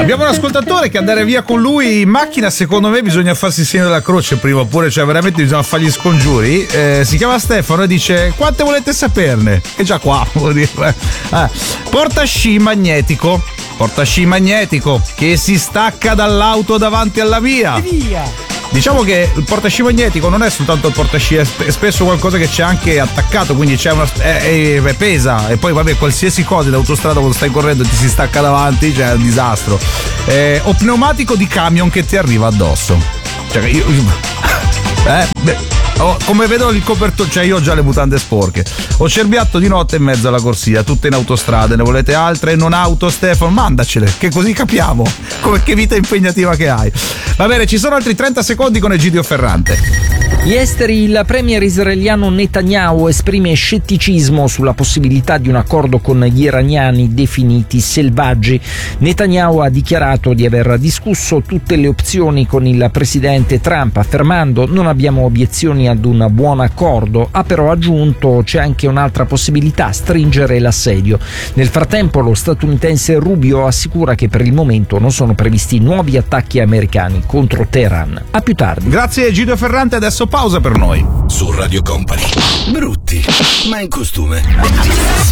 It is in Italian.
Abbiamo un ascoltatore che andare via con lui in macchina, secondo me bisogna farsi il segno della croce prima, oppure cioè veramente bisogna fare gli scongiuri. Si chiama Stefano e dice: quante volete saperne? È già qua, vuol dire. Portasci magnetico che si stacca dall'auto davanti alla via. Via. Diciamo che il portasci magnetico non è soltanto il portasci, è spesso qualcosa che c'è anche attaccato, quindi c'è pesa, e poi vabbè, qualsiasi cosa in autostrada quando stai correndo ti si stacca davanti, cioè è un disastro. O pneumatico di camion che ti arriva addosso. Cioè come vedo il copertore, cioè io ho già le mutande sporche. Ho cerbiato di notte in mezzo alla corsia, tutte in autostrade. Ne volete altre? Non auto, Stefano? Mandacele, che così capiamo che vita impegnativa che hai. Va bene, ci sono altri 30 secondi con Egidio Ferrante. Gli esteri, il premier israeliano Netanyahu esprime scetticismo sulla possibilità di un accordo con gli iraniani definiti selvaggi. Netanyahu ha dichiarato di aver discusso tutte le opzioni con il presidente Trump, affermando: non abbiamo obiezioni ad un buon accordo. Ha però aggiunto: c'è anche un'altra possibilità, stringere l'assedio. Nel frattempo lo statunitense Rubio assicura che per il momento non sono previsti nuovi attacchi americani contro Teheran. A più tardi. Grazie Egidio Ferrante, adesso pausa per noi. Su Radio Company. Brutti, ma in costume.